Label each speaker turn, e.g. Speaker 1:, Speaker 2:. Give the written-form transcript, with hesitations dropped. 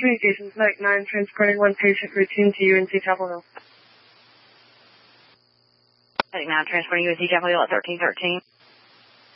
Speaker 1: Communications, Night 9, transporting one patient routine to UNC Chapel Hill.
Speaker 2: Night 9, transporting UNC Chapel Hill at 1313.